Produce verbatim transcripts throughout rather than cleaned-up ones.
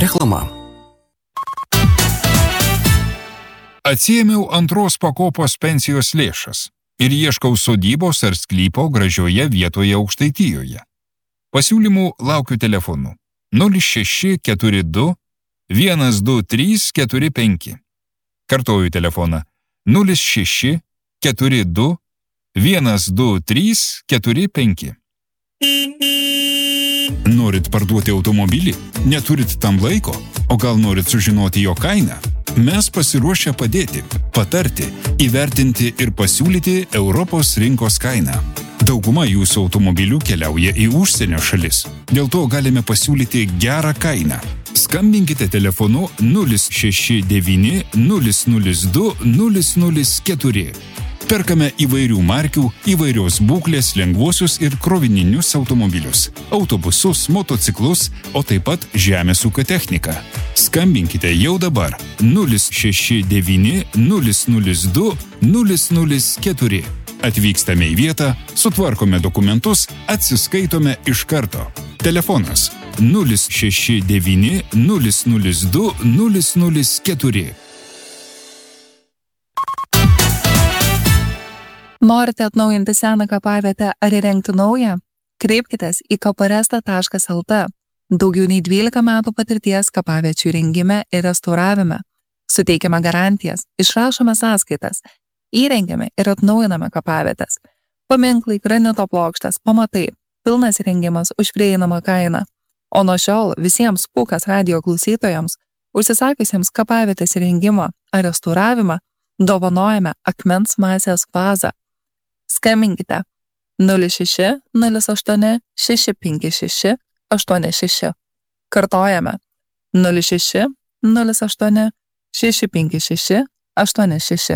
Reklama. Atsiėmiau antros pakopos pensijos lėšas ir ieškau sodybos ar sklypo gražioje vietoje Aukštaitijoje. Pasiūlymų laukiu telefonu nulis šeši keturi du vienas du trys keturi penki. Kartoju telefoną nulis šeši keturi du vienas du trys keturi penki. Norit parduoti automobilį? Neturit tam laiko? O gal norit sužinoti jo kainą? Mes pasiruošę padėti, patarti, įvertinti ir pasiūlyti Europos rinkos kainą. Dauguma jūsų automobilių keliauja į užsienio šalis. Dėl to galime pasiūlyti gerą kainą. Skambinkite telefonu nulis šeši devyni nulis nulis du nulis nulis keturi. Perkame įvairių markių, įvairios būklės lengvuosius ir krovininius automobilius, autobusus, motociklus, o taip pat žemės ūkio techniką. Skambinkite jau dabar nulis šeši devyni nulis nulis du nulis nulis keturi. Atvykstame į vietą, sutvarkome dokumentus, atsiskaitome iš karto. Telefonas nulis šeši devyni nulis nulis du nulis nulis keturi. Norite atnaujinti seną kapavietę ar įrengti naują? Kreipkitės į kaparesta taškas el tė. Daugiau nei dvylika metų patirties kapaviečių įrengime ir restauravime. Suteikiame garantijas, išrašome sąskaitas, įrengiame ir atnaujiname kapavietės. Paminklai, granito plokštės, pamatai, pilnas įrengimas už prieinamą kainą. O nuo šiol visiems Pūkas radijo klausytojams, užsisakiusiems kapavietės įrengimą ar restauravimą, dovanojame akmens masės vazą. Skambinkite nulis šeši nulis aštuoni šeši penki šeši aštuoni šeši. Kartojame nulis šeši nulis aštuoni šeši penki šeši aštuoni šeši.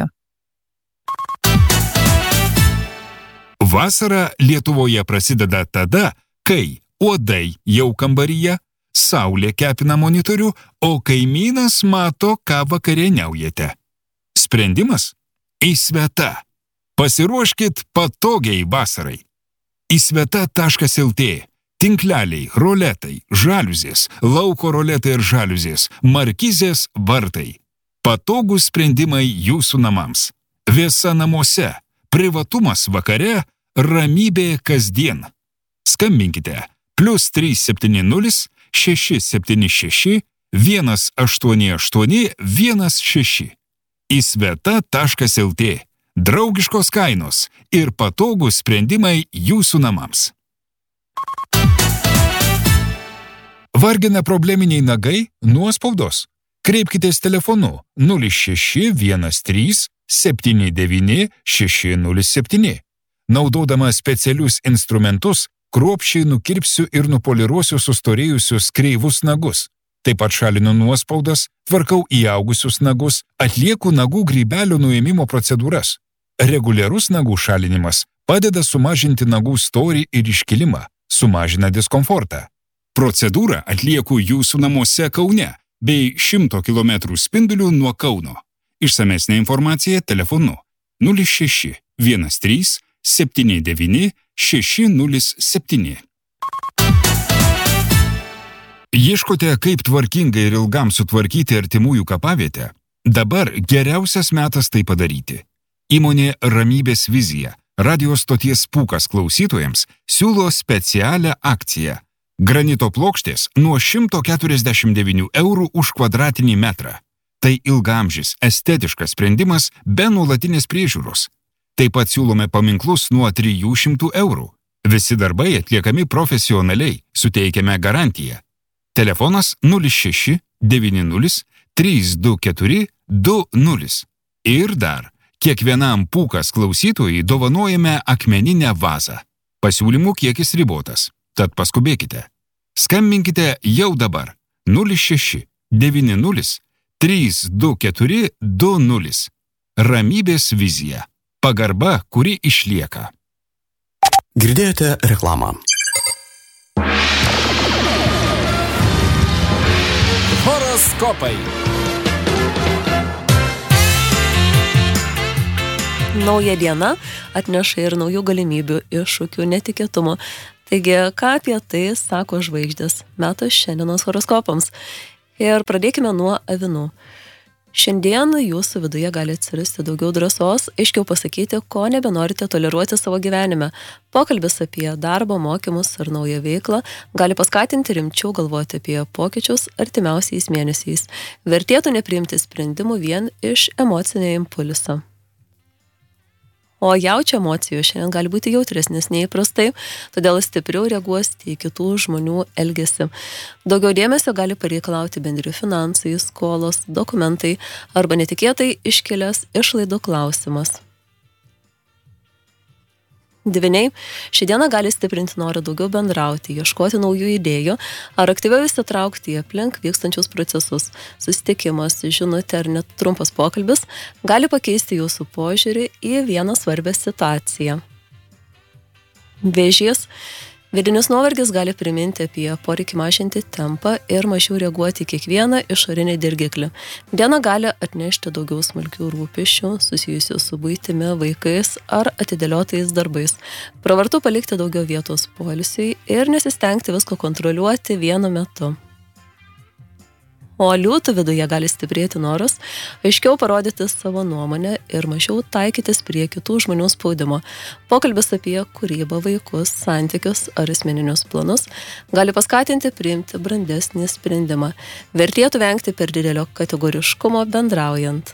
Vasara Lietuvoje prasideda tada, kai uodai jau kambaryje, saulė kepina monitorių, o kaimynas mato, ką vakarieniaujate. Sprendimas? Įsveta. Pasiruoškit patogiai vasarai. įsveta taškas el tė. Tinkleliai, roletai, žaliuzės, lauko roletai ir žaliuzės, markizės, vartai. Patogūs sprendimai jūsų namams. Vėsa namuose, privatumas vakare, ramybė kasdien. Skambinkite plius trys septyni nulis šeši septyni šeši vienas aštuoni aštuoni vienas šeši. įsveta taškas el tė. Draugiškos kainos ir patogūs sprendimai jūsų namams. Vargina probleminiai nagai, nuospaudos? Kreipkitės telefonu nulis šeši vienas trys septyni devyni šeši nulis septyni. Naudodama specialius instrumentus, kruopščiai nukirpsiu ir nupoliruosiu sustorėjusius kreivus nagus. Taip pat šalinu nuospaudas, tvarkau įaugusius nagus, atlieku nagų grybelio nuėmimo procedūras. Reguliarus nagų šalinimas padeda sumažinti nagų storį ir iškilimą, sumažina diskomfortą. Procedūrą atlieku jūsų namuose Kaune bei šimto kilometrų spindulių nuo Kauno. Išsamesnė informacija telefonu nulis šeši vienas trys septyni devyni šeši nulis septyni. Ieškote, kaip tvarkingai ir ilgam sutvarkyti artimųjų kapavietę? Dabar geriausias metas tai padaryti. Įmonė Ramybės vizija, radio stoties Pūkas klausytojams, siūlo specialią akciją. Granito plokštės nuo šimto keturiasdešimt devynių eurų už kvadratinį metrą. Tai ilgaamžis, estetiškas sprendimas be nuolatinės priežiūros. Taip pat siūlome paminklus nuo trijų šimtų eurų. Visi darbai atliekami profesionaliai, suteikiame garantiją. Telefonas nulis šeši devyni nulis trys du keturi du nulis. Ir dar, kiekvienam Pūkas klausytojui dovanojame akmeninę vazą. Pasiūlymų kiekis ribotas, tad paskubėkite. Skambinkite jau dabar nulis šeši devyni nulis trys du keturi du nulis. Ramybės vizija. Pagarba, kuri išlieka. Girdėjote reklamą. Horoskopai. Nauja diena atneša ir naujų galimybių, iššūkių, netikėtumų. Taigi, ką apie tai sako žvaigždės metas šiandienos horoskopams? Ir pradėkime nuo avinų. Šiandien jūsų viduje gali atsirasti daugiau drąsos, aiškiau pasakyti, ko nebenorite toleruoti savo gyvenime. Pokalbis apie darbą, mokymus ar naują veiklą gali paskatinti rimčiau galvoti apie pokyčius artimiausiais mėnesiais. Vertėtų nepriimti sprendimų vien iš emocinio impulso. O jaučio emocijų šiandien gali būti jautresnis neįprastai, todėl stipriau reaguos į kitų žmonių elgesį. Daugiau dėmesio gali pareikalauti bendri finansai, skolos, dokumentai arba netikėtai iškilęs išlaidų klausimas. Dvyniai, ši diena gali stiprinti norą daugiau bendrauti, ieškoti naujų idėjų ar aktyviau įsitraukti į aplink vykstančius procesus. Susitikimas, žinutė ar net trumpas pokalbis gali pakeisti jūsų požiūrį į vieną svarbią situaciją. Vėžys. Vidinis nuovargis gali priminti apie poreikį mažinti tempą ir mažiau reaguoti į kiekvieną išorinį dirgiklį. Diena gali atnešti daugiau smulkių rūpesčių susijusių su buitimi, vaikais ar atidėliotais darbais. Pravartu palikti daugiau vietos poilsiui ir nesistengti visko kontroliuoti vienu metu. O liūtų viduje gali stiprėti noras aiškiau parodyti savo nuomonę ir mažiau taikytis prie kitų žmonių spaudimo. Pokalbis apie kūrybą, vaikus, santykius ar asmeninius planus gali paskatinti priimti brandesnį sprendimą. Vertėtų vengti per didelio kategoriškumo bendraujant.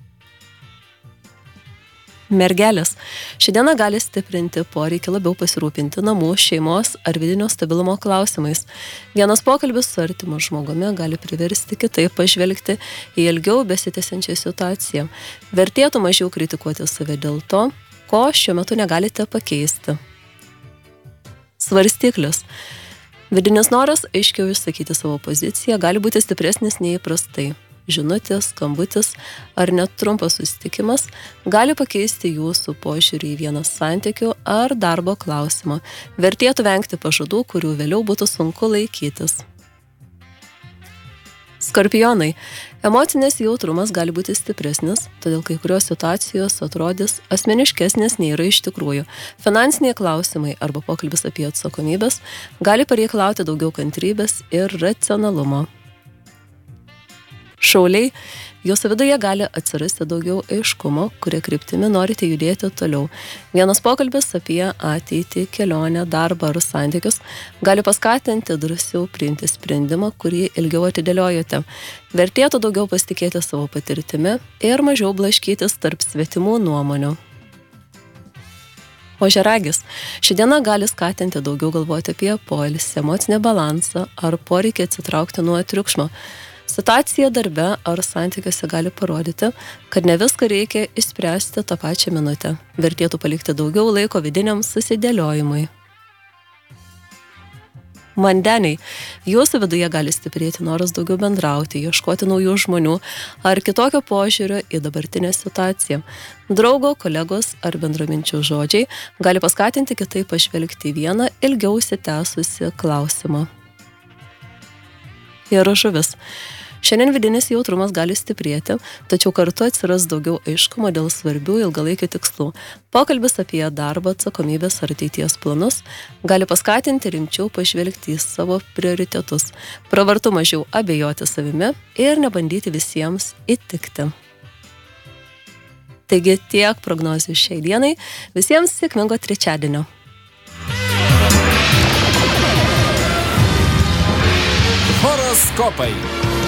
Mergelės. Ši diena gali stiprinti poreikį labiau pasirūpinti namų, šeimos ar vidinio stabilumo klausimais. Vienas pokalbis su artimu žmogumi gali priversti kitaip pažvelgti į ilgiau besitęsiančią situaciją. Vertėtų mažiau kritikuoti save dėl to, ko šiuo metu negalite pakeisti. Svarstyklis. Vidinis noras aiškiau išsakyti savo poziciją gali būti stipresnis nei įprastai. Žinutės, skambutis ar net trumpas susitikimas gali pakeisti jūsų požiūrį į vieną santykių ar darbo klausimą. Vertėtų vengti pažadų, kurių vėliau būtų sunku laikytis. Skorpionai. Emocinis jautrumas gali būti stipresnis, todėl kai kurios situacijos atrodys asmeniškesnės nei yra iš tikrųjų. Finansiniai klausimai arba pokalbis apie atsakomybės gali pareikalauti daugiau kantrybės ir racionalumo. Šauliai, jūsų viduje gali atsirasti daugiau aiškumo, kuria kryptimi norite judėti toliau. Vienas pokalbis apie ateitį, kelionę, darbą ar santykius gali paskatinti drąsiau priimti sprendimą, kurį ilgiau atidėliojote. Vertėtų daugiau pasitikėti savo patirtimi ir mažiau blaškytis tarp svetimų nuomonių. Ožiaragis. Ši diena gali skatinti daugiau galvoti apie poilsį, emocinį balansą ar poreikį atsitraukti nuo triukšmo. Situacija darbe ar santykiuose gali parodyti, kad ne viską reikia išspręsti tą pačią minutę. Vertėtų palikti daugiau laiko vidiniam susidėliojimui. Mandeniai. Jūsų viduje gali stiprėti noras daugiau bendrauti, ieškoti naujų žmonių ar kitokio požiūrio į dabartinę situaciją. Draugo, kolegos ar bendraminčių žodžiai gali paskatinti kitaip pažvelgti į vieną ilgiau užsitęsusį klausimą. Ir žuvis. Šiandien vidinis jautrumas gali stiprėti, tačiau kartu atsiras daugiau aiškumo dėl svarbių ilgalaikių tikslų. Pokalbis apie darbą, atsakomybės ar ateities planus gali paskatinti rimčiau pažvelgti į savo prioritetus. Pravartu mažiau abejoti savimi ir nebandyti visiems įtikti. Taigi tiek prognozių šiai dienai. Visiems sėkmingo trečiadienio. Horoskopai.